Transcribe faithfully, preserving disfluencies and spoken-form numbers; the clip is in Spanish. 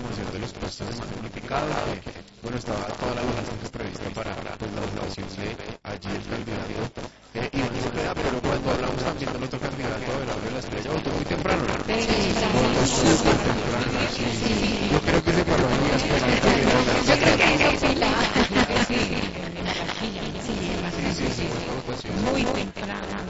información de los puestos de mando unificado, que, bueno, estaba toda la logística prevista para pues, la votación de allí el candidato eh, Iván Cepeda, pero cuando hablamos también del otro candidato, Abelardo de la Estrella, votó muy temprano, ¿no? Sí, Votó súper temprano.